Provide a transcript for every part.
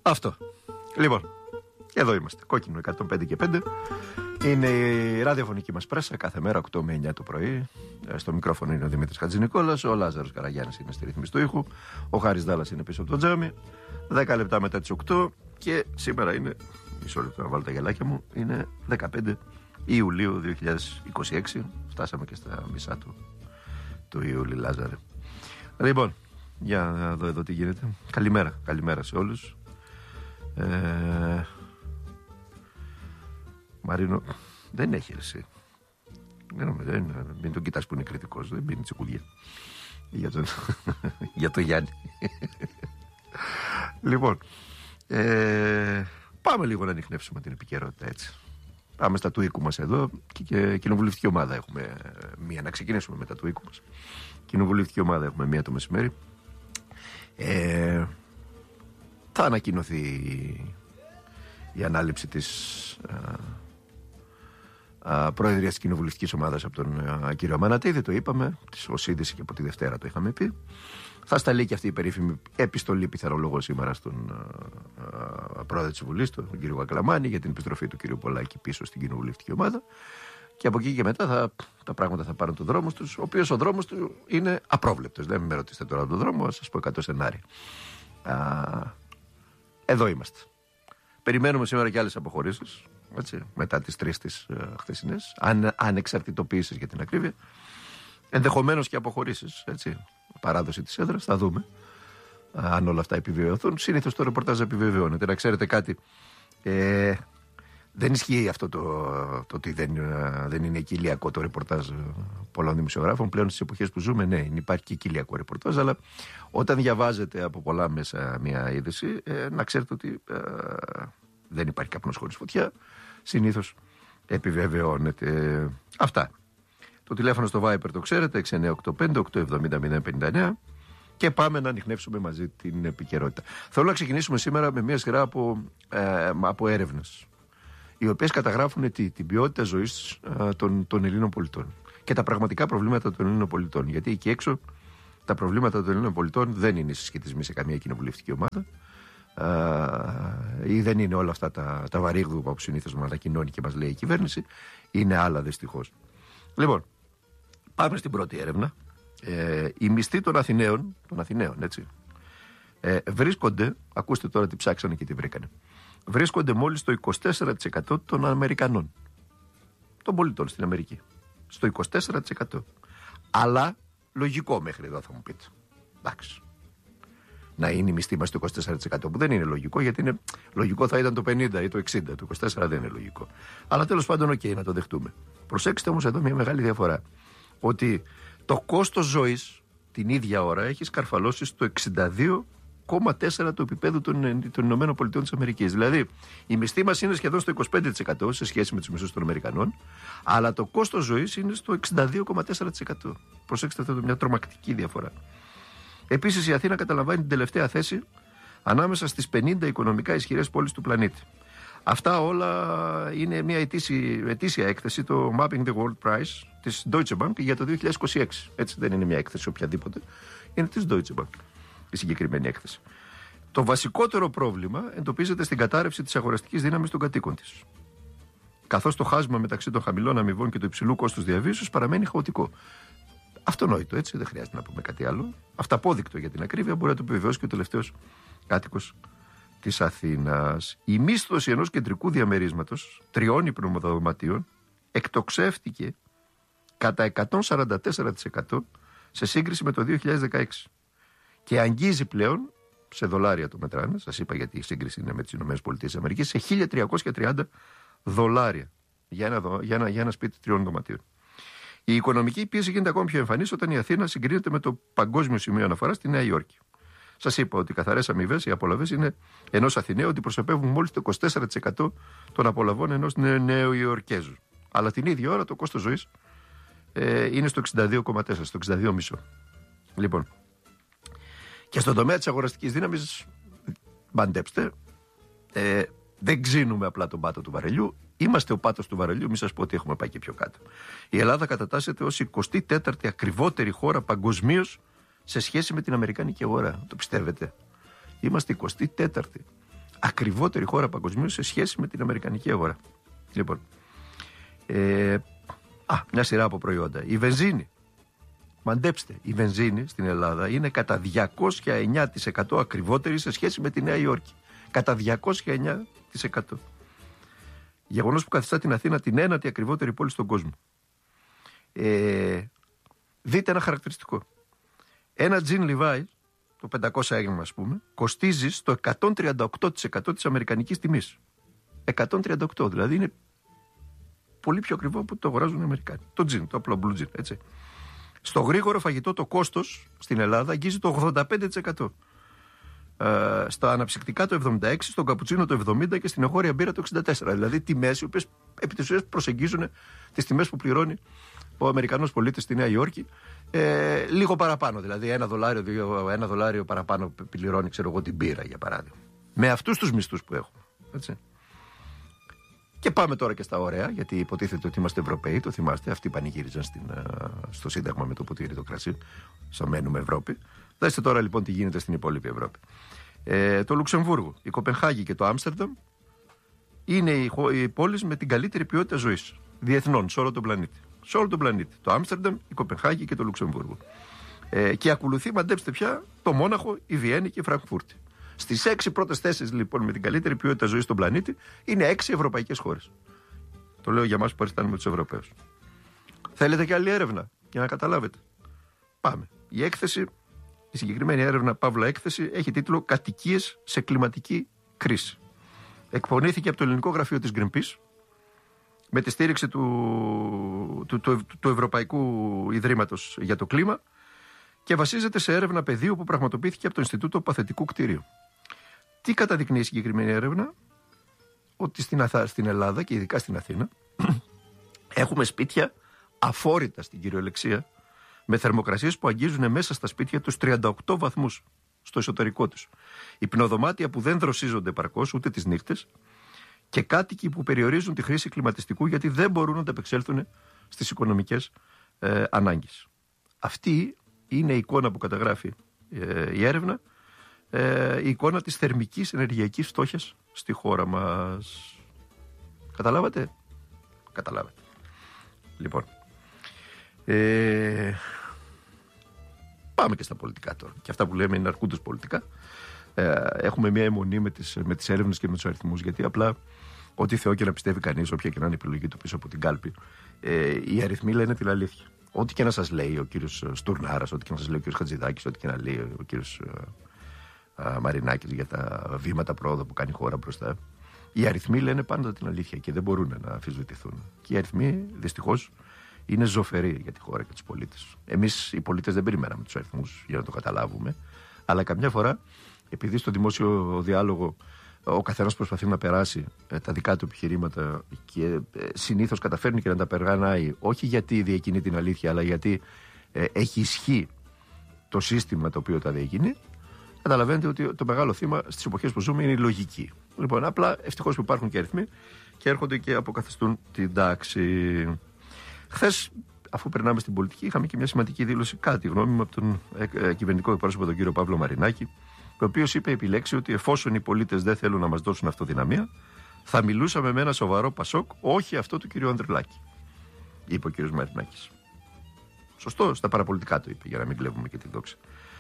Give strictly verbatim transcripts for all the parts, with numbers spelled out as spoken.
Αυτό. Λοιπόν, εδώ είμαστε. Κόκκινο εκατόν πέντε και πέντε. Είναι η ραδιοφωνική μας πρέσα κάθε μέρα οκτώ με εννιά το πρωί. Στο μικρόφωνο είναι ο Δημήτρης Χατζηνικόλας. Ο Λάζαρος Καραγιάννης είναι στη ρύθμιση του ήχου. Ο Χάρης Δάλλας είναι πίσω από το τζάμι. δέκα λεπτά μετά τις οκτώ. Και σήμερα είναι, μισό λεπτό να βάλω τα γελάκια μου, είναι δεκαπέντε Ιουλίου δύο χιλιάδες είκοσι έξι. Φτάσαμε και στα μισά του, του Ιούλη, Λάζαρε. Λοιπόν, για να δω εδώ τι γίνεται. Καλημέρα, καλημέρα σε όλους. Ε... Μαρίνο, δεν έχει εσύ. Δεν, δεν, μην τον κοιτάς που είναι κριτικός. Δεν πίνει τσικουδιά για τον, για τον Γιάννη. Λοιπόν, ε, πάμε λίγο να ανιχνεύσουμε την επικαιρότητα, έτσι. Πάμε στα του οίκου μας εδώ και, και κοινοβουλευτική ομάδα έχουμε μία. Να ξεκινήσουμε μετά του οίκου μας. Κοινοβουλευτική ομάδα έχουμε μία το μεσημέρι. Ε, θα ανακοινωθεί η ανάληψη της α, α, Προεδρίας της Κοινοβουλευτικής Ομάδας από τον α, κύριο Αμανατίδη, το είπαμε, ως είδηση και από τη Δευτέρα το είχαμε πει. Θα σταλεί και αυτή η περίφημη επιστολή πιθανολόγω σήμερα στον α, α, πρόεδρο της Βουλής, τον κύριο Κακλαμάνη, για την επιστροφή του κύριου Πολάκη πίσω στην Κοινοβουλευτική Ομάδα. Και από εκεί και μετά θα, τα πράγματα θα πάρουν τον δρόμο τους, ο οποίος ο δρόμος του είναι απρόβλεπτος. Δεν με ρωτήσετε τώρα τον δρόμο, θα σας πω εκατό σενάρια. Α, εδώ είμαστε. Περιμένουμε σήμερα και άλλες αποχωρήσεις, έτσι, μετά τις τρεις τις uh, χθεσινές, αν, ανεξαρτητοποίησεις για την ακρίβεια, ενδεχομένως και αποχωρήσεις, έτσι, παράδοση της έδρας, θα δούμε uh, αν όλα αυτά επιβεβαιωθούν. Συνήθως το ρεπορτάζ επιβεβαιώνεται. Να ξέρετε κάτι, ε, δεν ισχύει αυτό το, το ότι δεν, uh, δεν είναι κοιλιακό το ρεπορτάζ uh, πολλών δημοσιογράφων. Πλέον στις εποχές που ζούμε, ναι, υπάρχει και κοιλιακό ρεπορτάζ, αλλά όταν διαβάζετε από πολλά μέσα μια είδηση, ε, να ξέρετε ότι ε, δεν υπάρχει καπνός χωρίς φωτιά. Συνήθως επιβεβαιώνεται. Αυτά. Το τηλέφωνο στο Viber το ξέρετε, έξι εννιά οκτώ πέντε οκτώ εβδομήντα μηδέν πενήντα εννιά, και πάμε να ανιχνεύσουμε μαζί την επικαιρότητα. Θέλω να ξεκινήσουμε σήμερα με μια σειρά από, ε, από έρευνες, οι οποίες καταγράφουν τι, την ποιότητα ζωής ε, των, των Ελλήνων πολιτών και τα πραγματικά προβλήματα των Ελλήνων πολιτών. Γιατί εκεί έξω τα προβλήματα των Ελλήνων πολιτών δεν είναι συσχετισμοί σε καμία κοινοβουλευτική ομάδα, ε, ή δεν είναι όλα αυτά τα, τα βαρύγδουπα που συνήθως μας ανακοινώνει και μας λέει η κυβέρνηση. Είναι άλλα δυστυχώς. Λοιπόν, πάμε στην πρώτη έρευνα. Ε, οι μισθοί των Αθηναίων, των Αθηναίων έτσι, ε, βρίσκονται, ακούστε τώρα τι ψάξανε και τι βρήκανε, βρίσκονται μόλις στο είκοσι τέσσερα τοις εκατό των Αμερικανών, των πολιτών στην Αμερική. Στο είκοσι τέσσερα τοις εκατό. Αλλά λογικό μέχρι εδώ θα μου πείτε. Εντάξει. Να είναι η μισθή μας στο είκοσι τέσσερα τοις εκατό, που δεν είναι λογικό, γιατί είναι, λογικό θα ήταν το πενήντα ή το εξήντα. Το είκοσι τέσσερα δεν είναι λογικό. Αλλά τέλος πάντων, οκ, okay, να το δεχτούμε. Προσέξτε όμως εδώ μια μεγάλη διαφορά. Ότι το κόστος ζωής την ίδια ώρα έχει σκαρφαλώσει στο εξήντα δύο κόμμα τέσσερα του επίπεδου των, των Ηνωμένων Πολιτειών της Αμερικής. Δηλαδή, η μισθή μας είναι σχεδόν στο είκοσι πέντε τοις εκατό σε σχέση με τους μισθούς των Αμερικανών, αλλά το κόστος ζωής είναι στο εξήντα δύο κόμμα τέσσερα τοις εκατό. Προσέξτε αυτό, μια τρομακτική διαφορά. Επίσης, η Αθήνα καταλαμβάνει την τελευταία θέση ανάμεσα στις πενήντα οικονομικά ισχυρές πόλεις του πλανήτη. Αυτά όλα είναι μια ετήσια, ετήσια έκθεση, το Mapping the World Prize της Deutsche Bank για το δύο χιλιάδες είκοσι έξι. Έτσι, δεν είναι μια έκθεση οποιαδήποτε, είναι της Deutsche Bank η συγκεκριμένη έκθεση. Το βασικότερο πρόβλημα εντοπίζεται στην κατάρρευση της αγοραστικής δύναμης των κατοίκων της, καθώς το χάσμα μεταξύ των χαμηλών αμοιβών και του υψηλού κόστους διαβίωσης παραμένει χαοτικό. Αυτονόητο, έτσι, δεν χρειάζεται να πούμε κάτι άλλο. Αυταπόδεικτο για την ακρίβεια, μπορεί να το επιβεβαιώσει και ο τελευταίος κάτοικος της Αθήνας. Η μίσθωση ενός κεντρικού διαμερίσματος τριών υπνοδωματίων εκτοξεύτηκε κατά εκατόν σαράντα τέσσερα τοις εκατό σε σύγκριση με το δύο χιλιάδες δεκαέξι και αγγίζει πλέον, σε δολάρια το μετράνε, σας είπα γιατί η σύγκριση είναι με τις ΗΠΑ, σε χίλια τριακόσια τριάντα δολάρια για ένα, για ένα, για ένα σπίτι τριών δωματίων. Η οικονομική πίεση γίνεται ακόμη πιο εμφανής όταν η Αθήνα συγκρίνεται με το παγκόσμιο σημείο αναφοράς στη Νέα Υόρκη. Σας είπα ότι οι καθαρές αμοιβές, οι απολαβές είναι ενός Αθηναίου ότι προσωπεύουν μόλις το είκοσι τέσσερα τοις εκατό των απολαβών ενός Νέου Υορκέζου. Αλλά την ίδια ώρα το κόστος ζωής ε, είναι στο εξήντα δύο κόμμα τέσσερα, στο εξήντα δύο κόμμα πέντε. Λοιπόν, και στον τομέα της αγοραστικής δύναμης, μπαντέψτε, ε, δεν ξύνουμε απλά τον πάτο του βαρελιού. Είμαστε ο πάτος του βαρελιού, μην σας πω ότι έχουμε πάει και πιο κάτω. Η Ελλάδα κατατάσσεται ως εικοστή τέταρτη ακριβότερη χώρα παγκοσμίως σε σχέση με την αμερικανική αγορά. Το πιστεύετε? Είμαστε εικοστή τέταρτη. ακριβότερη χώρα παγκοσμίως σε σχέση με την αμερικανική αγορά. Λοιπόν, ε, α, μια σειρά από προϊόντα. Η βενζίνη. Μαντέψτε, η βενζίνη στην Ελλάδα είναι κατά διακόσια εννέα τοις εκατό ακριβότερη σε σχέση με τη Νέα Υόρκη. Κατά διακόσια εννέα τοις εκατό. Γεγονός που καθιστά την Αθήνα την ένατη ακριβότερη πόλη στον κόσμο. Ε, δείτε ένα χαρακτηριστικό. Ένα τζιν Levi's, το πεντακόσια έγγραμμα ας πούμε, κοστίζει στο εκατόν τριάντα οκτώ τοις εκατό της αμερικανικής τιμής. εκατόν τριάντα οκτώ, δηλαδή είναι πολύ πιο ακριβό από το αγοράζουν οι Αμερικάνοι. Το τζιν, το απλό blue jean, έτσι. Στο γρήγορο φαγητό το κόστος στην Ελλάδα αγγίζει το ογδόντα πέντε τοις εκατό. Ε, στα αναψυκτικά το εβδομήντα έξι τοις εκατό, στον καπουτσίνο το εβδομήντα τοις εκατό και στην εγχώρια μπύρα το εξήντα τέσσερα τοις εκατό. Δηλαδή τιμές οι οποίες επί της ουσίας προσεγγίζουν τις τιμές που πληρώνει ο Αμερικανός πολίτης στη Νέα Υόρκη. Ε, λίγο παραπάνω, δηλαδή ένα δολάριο, δύο, ένα δολάριο παραπάνω πληρώνει, ξέρω εγώ, την μπύρα για παράδειγμα. Με αυτούς τους μισθούς που έχουμε. Έτσι. Και πάμε τώρα και στα ωραία, γιατί υποτίθεται ότι είμαστε Ευρωπαίοι, το θυμάστε. Αυτοί πανηγύριζαν στην, στο Σύνταγμα με το ποτήρι το κρασί. Σαν μένουμε Ευρώπη. Δέστε τώρα λοιπόν τι γίνεται στην υπόλοιπη Ευρώπη. Ε, το Λουξεμβούργο, η Κοπενχάγη και το Άμστερνταμ είναι οι, οι πόλεις με την καλύτερη ποιότητα ζωής. Διεθνών, σε όλο τον πλανήτη. Σε όλο τον πλανήτη. Το Άμστερνταμ, η Κοπενχάγη και το Λουξεμβούργο. Ε, και ακολουθεί, μαντέψτε πια, το Μόναχο, η Βιέννη και η Φραγκφούρτη. Στις έξι πρώτες θέσεις λοιπόν με την καλύτερη ποιότητα ζωής στον πλανήτη είναι έξι ευρωπαϊκές χώρες. Το λέω για εμάς που παριστάνουμε τους Ευρωπαίους. Θέλετε και άλλη έρευνα για να καταλάβετε. Πάμε. Η έκθεση, η συγκεκριμένη έρευνα, παύλα έκθεση, έχει τίτλο «Κατοικίες σε κλιματική κρίση». Εκπονήθηκε από το Ελληνικό Γραφείο της Greenpeace με τη στήριξη του, του, του, του Ευρωπαϊκού Ιδρύματος για το Κλίμα και βασίζεται σε έρευνα πεδίου που πραγματοποιήθηκε από το Ινστιτούτο Παθητικού Κτηρίου. Τι καταδεικνύει η συγκεκριμένη έρευνα? Ότι στην, Αθά, στην Ελλάδα και ειδικά στην Αθήνα έχουμε σπίτια αφόρητα στην κυριολεξία με θερμοκρασίες που αγγίζουν μέσα στα σπίτια τους τριάντα οκτώ βαθμούς στο εσωτερικό τους. Υπνοδωμάτια που δεν δροσίζονται επαρκώς ούτε τις νύχτες και κάτοικοι που περιορίζουν τη χρήση κλιματιστικού γιατί δεν μπορούν να ανταπεξέλθουν στις οικονομικές ε, ανάγκες. Αυτή είναι η εικόνα που καταγράφει ε, η έρευνα, ε, η εικόνα της θερμικής ενεργειακής φτώχειας στη χώρα μας. Καταλάβατε? Καταλάβατε. Λοιπόν, ε, πάμε και στα πολιτικά τώρα. Και αυτά που λέμε είναι αρκούντως πολιτικά. Ε, έχουμε μια αιμονή με τις, με τις έρευνες και με τους αριθμούς, γιατί απλά ό,τι Θεό και να πιστεύει κανείς, όποια και να είναι η επιλογή του πίσω από την κάλπη, ε, οι αριθμοί λένε την αλήθεια. Ό,τι και να σας λέει ο κύριος Στουρνάρας, ό,τι και να σας λέει ο κύριος Χατζηδάκης, ό,τι και να λέει ο κύριος α, α, Μαρινάκης για τα βήματα πρόοδο που κάνει η χώρα μπροστά, οι αριθμοί λένε πάντα την αλήθεια και δεν μπορούν να αμφισβητηθούν. Και οι αριθμοί δυστυχώς είναι ζωφεροί για τη χώρα και τους πολίτες. Εμείς οι πολίτες δεν περιμέναμε τους αριθμούς για να το καταλάβουμε, αλλά καμιά φορά, επειδή στο δημόσιο διάλογο ο καθένας προσπαθεί να περάσει ε, τα δικά του επιχειρήματα και ε, συνήθως καταφέρνει και να τα περγανάει, όχι γιατί διακινεί την αλήθεια, αλλά γιατί ε, έχει ισχύ το σύστημα το οποίο τα διακινεί, καταλαβαίνετε ότι το μεγάλο θύμα στις εποχές που ζούμε είναι η λογική. Λοιπόν, απλά ευτυχώς που υπάρχουν και αριθμοί και έρχονται και αποκαθιστούν την τάξη. Χθες, αφού περνάμε στην πολιτική, είχαμε και μια σημαντική δήλωση, κατά τη γνώμη μου, από τον ε, ε, κυβερνητικό εκπρόσωπο, τον κύριο Παύλο Μαρινάκη, ο οποίος είπε επιλέξει ότι εφόσον οι πολίτες δεν θέλουν να μας δώσουν αυτοδυναμία, θα μιλούσαμε με ένα σοβαρό Πασόκ, όχι αυτό του κυρίου Ανδρουλάκη. Είπε ο κύριος Μαρινάκης. Σωστό, στα παραπολιτικά το είπε, για να μην κλέβουμε και τη δόξα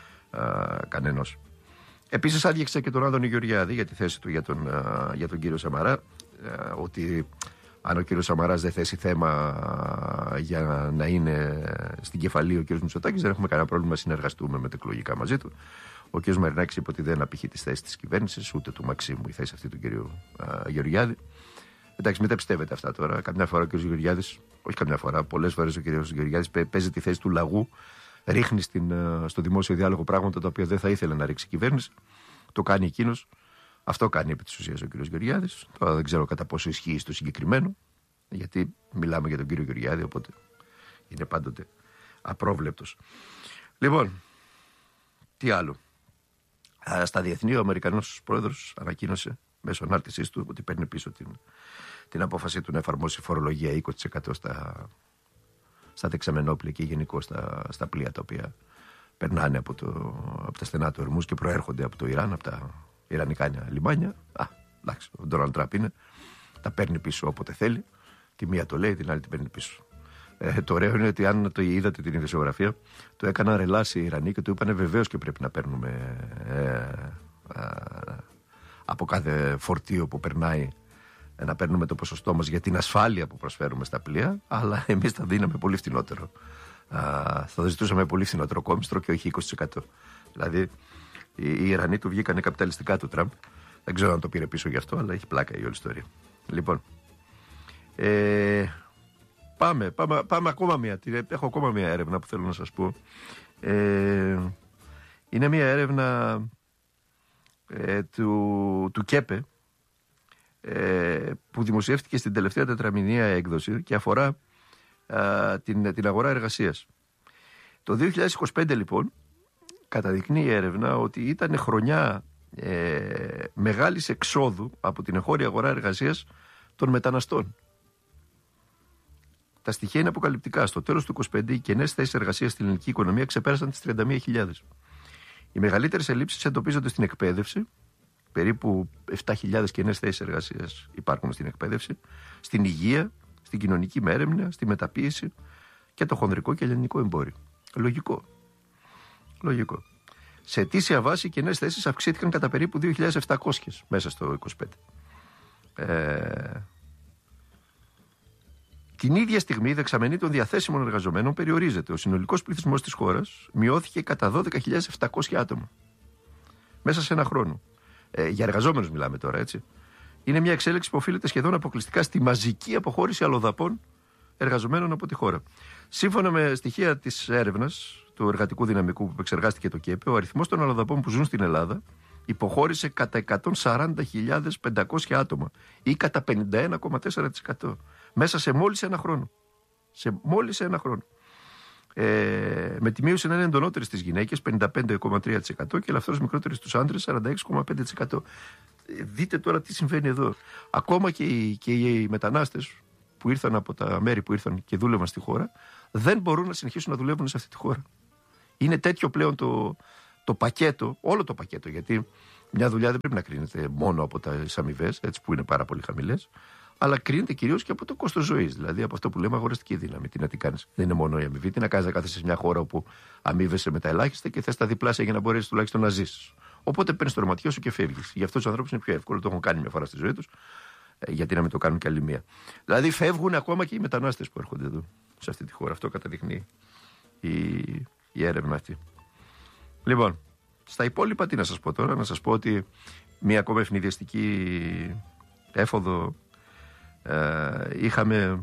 κανενός. Επίσης, άδειαξε και τον Άδωνη Γεωργιάδη για τη θέση του για τον, α, για τον κύριο Σαμαρά, α, ότι αν ο κύριος Σαμαράς δεν θέσει θέμα α, για να είναι στην κεφαλή ο κύριος Μητσοτάκης, δεν έχουμε κανένα πρόβλημα να συνεργαστούμε μετεκλογικά μαζί του. Ο κ. Μαρινάκης είπε ότι δεν απηχεί τις θέσεις της κυβέρνησης, ούτε του Μαξίμου η θέση αυτή του κ. Γεωργιάδη. Εντάξει, μην τα πιστεύετε αυτά τώρα. Καμιά φορά ο κ. Γεωργιάδης, όχι καμιά φορά, πολλές φορές ο κ. Γεωργιάδης παίζει τη θέση του λαγού, ρίχνει στην, στο δημόσιο διάλογο πράγματα τα οποία δεν θα ήθελε να ρίξει η κυβέρνηση. Το κάνει εκείνος. Αυτό κάνει επί της ουσίας ο κ. Γεωργιάδης. Τώρα δεν ξέρω κατά πόσο ισχύει στο συγκεκριμένο, γιατί μιλάμε για τον κ. Γεωργιάδη, οπότε είναι πάντοτε απρόβλεπτος. Λοιπόν, τι άλλο? Στα διεθνή, ο Αμερικανός πρόεδρος ανακοίνωσε μέσω ανάρτησής του ότι παίρνει πίσω την, την απόφαση του να εφαρμόσει φορολογία είκοσι τοις εκατό στα, στα δεξαμενόπλια και γενικώ στα, στα πλοία τα οποία περνάνε από, το, από τα στενά του Ορμούς και προέρχονται από το Ιράν, από τα ιρανικά λιμάνια. Α, εντάξει, ο Ντόναλντ Τραμπ είναι. Τα παίρνει πίσω όποτε θέλει. Τη μία το λέει, την άλλη την παίρνει πίσω. Ε, το ωραίο είναι ότι αν το είδατε την ειδησιογραφία, το έκαναν ρελάσει οι Ιρανοί και του είπανε βεβαίως και πρέπει να παίρνουμε ε, ε, από κάθε φορτίο που περνάει, ε, να παίρνουμε το ποσοστό μας για την ασφάλεια που προσφέρουμε στα πλοία, αλλά εμείς θα δίναμε πολύ φθηνότερο. Ε, θα ζητούσαμε πολύ φθηνότερο κόμιστρο και όχι είκοσι τοις εκατό. Δηλαδή οι, οι Ιρανοί του βγήκανε καπιταλιστικά του Τραμπ. Δεν ξέρω αν το πήρε πίσω γι' αυτό, αλλά έχει πλάκα η όλη ιστορία. Λοιπόν. Ε, Πάμε, πάμε, πάμε ακόμα μία. Έχω ακόμα μία έρευνα που θέλω να σας πω. Ε, είναι μία έρευνα ε, του, του ΚΕΠΕ ε, που δημοσιεύτηκε στην τελευταία τετραμηνία έκδοση και αφορά α, την, την αγορά εργασίας. Το δύο χιλιάδες είκοσι πέντε λοιπόν καταδεικνύει η έρευνα ότι ήταν χρονιά ε, μεγάλης εξόδου από την εγχώρια αγορά εργασίας των μεταναστών. Τα στοιχεία είναι αποκαλυπτικά. Στο τέλος του είκοσι πέντε οι κενές θέσεις εργασίας στην ελληνική οικονομία ξεπέρασαν τις τριάντα μία χιλιάδες. Οι μεγαλύτερες ελλείψεις εντοπίζονται στην εκπαίδευση. Περίπου επτά χιλιάδες κενές θέσεις εργασίας υπάρχουν στην εκπαίδευση. Στην υγεία, στην κοινωνική μέρεμνα, στη μεταποίηση και το χονδρικό και ελληνικό εμπόριο. Λογικό. Λογικό. Σε αιτήσια βάση οι κενές θέσεις αυξήθηκαν κατά περίπου δύο χιλιάδες επτακόσιες μέσα στο είκοσι πέντε. Ε... Την ίδια στιγμή η δεξαμενή των διαθέσιμων εργαζομένων περιορίζεται. Ο συνολικός πληθυσμός της χώρας μειώθηκε κατά δώδεκα χιλιάδες επτακόσια άτομα. Μέσα σε ένα χρόνο. Ε, για εργαζόμενους μιλάμε τώρα, έτσι. Είναι μια εξέλιξη που οφείλεται σχεδόν αποκλειστικά στη μαζική αποχώρηση αλλοδαπών εργαζομένων από τη χώρα. Σύμφωνα με στοιχεία της έρευνας του εργατικού δυναμικού που επεξεργάστηκε το ΚΕΠΕ, ο αριθμός των αλλοδαπών που ζουν στην Ελλάδα υποχώρησε κατά εκατόν σαράντα χιλιάδες πεντακόσια άτομα ή κατά πενήντα ένα κόμμα τέσσερα τοις εκατό μέσα σε μόλις ένα χρόνο. Σε μόλις ένα χρόνο. Ε, με τη μείωση να είναι εντονότερη στις γυναίκες πενήντα πέντε κόμμα τρία τοις εκατό και ελαφρώς μικρότερη στους άντρες σαράντα έξι κόμμα πέντε τοις εκατό. Ε, δείτε τώρα τι συμβαίνει εδώ. Ακόμα και οι, και οι μετανάστες που ήρθαν από τα μέρη που ήρθαν και δούλευαν στη χώρα δεν μπορούν να συνεχίσουν να δουλεύουν σε αυτή τη χώρα. Είναι τέτοιο πλέον το, το πακέτο, όλο το πακέτο, γιατί μια δουλειά δεν πρέπει να κρίνεται μόνο από τις αμοιβές, έτσι που είναι πάρα πολύ χαμηλές, αλλά κρίνεται κυρίως και από το κόστος ζωής, δηλαδή από αυτό που λέμε αγοραστική δύναμη. Τι να τι κάνεις. Δεν είναι μόνο η αμοιβή. Τι να κάνεις να κάθεσαι σε μια χώρα όπου αμείβεσαι με τα ελάχιστα και θες τα διπλάσια για να μπορέσεις τουλάχιστον να ζήσεις. Οπότε παίρνεις το ρωματιό σου και φεύγεις. Για αυτούς τους ανθρώπους είναι πιο εύκολο, το έχουν κάνει μια φορά στη ζωή τους, γιατί να μην το κάνουν και άλλη μία. Δηλαδή φεύγουν ακόμα και οι μετανάστες που έρχονται εδώ, σε αυτή τη χώρα. Αυτό καταδεικνύει η, η έρευνα αυτή. Λοιπόν, στα υπόλοιπα τι να σας πω τώρα, να σας πω ότι μία ακόμα ευνηδιαστική έφοδο ε, είχαμε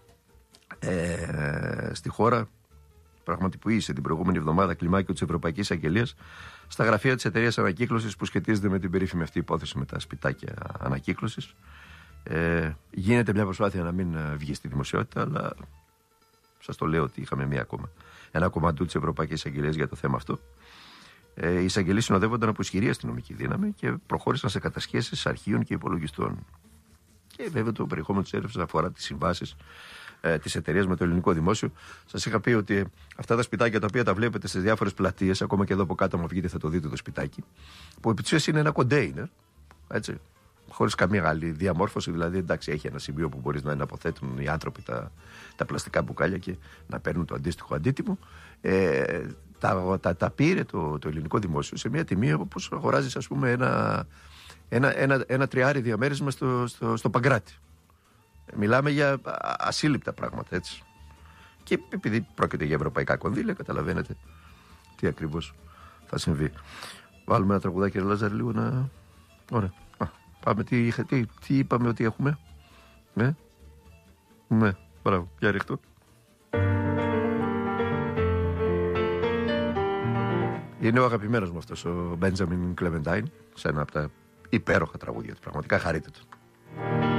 ε, στη χώρα, πραγματοποιήσε την προηγούμενη εβδομάδα κλιμάκιο της Ευρωπαϊκής Αγγελίας στα γραφεία της εταιρείας ανακύκλωσης που σχετίζεται με την περίφημη αυτή υπόθεση με τα σπιτάκια ανακύκλωσης. Ε, γίνεται μια προσπάθεια να μην βγει στη δημοσιότητα, αλλά σας το λέω ότι είχαμε μία ακόμα, ένα κομμάτι της Ευρωπαϊκής Αγγελίας για το θέμα αυτό. Ε, οι εισαγγελίες συνοδεύονταν από ισχυρή αστυνομική δύναμη και προχώρησαν σε κατασχέσεις αρχείων και υπολογιστών. Και βέβαια το περιεχόμενο της έρευνας αφορά τις συμβάσεις ε, της εταιρείας με το ελληνικό δημόσιο. Σας είχα πει ότι αυτά τα σπιτάκια τα οποία τα βλέπετε στις διάφορες πλατείες, ακόμα και εδώ από κάτω, μου βγείτε θα το δείτε το σπιτάκι, που επί της ουσίας είναι ένα κοντέινερ, έτσι. Χωρίς καμία άλλη διαμόρφωση, δηλαδή εντάξει, έχει ένα σημείο που μπορεί να αποθέτουν οι άνθρωποι τα, τα πλαστικά μπουκάλια και να παίρνουν το αντίστοιχο αντίτιμο. Ε, τα, τα, τα πήρε το, το ελληνικό δημόσιο σε μια τιμή όπως αγοράζεις, ας πούμε, ένα, ένα, ένα, ένα τριάρι διαμέρισμα στο, στο, στο Παγκράτη. Μιλάμε για ασύλληπτα πράγματα, έτσι. Και επειδή πρόκειται για ευρωπαϊκά κονδύλια, καταλαβαίνετε τι ακριβώς θα συμβεί. Βάλουμε ένα τραγουδάκι, ρε Λάζαρη, λίγο να. Ωραία. Πάμε, τι, τι, τι είπαμε ότι έχουμε. Ναι. Ναι, μπράβο, για ρίχτω. Είναι ο αγαπημένος μου αυτός, ο Μπέντζαμιν Κλεμεντάιν, σε ένα από τα υπέροχα τραγούδια του. Πραγματικά χαρείτε του.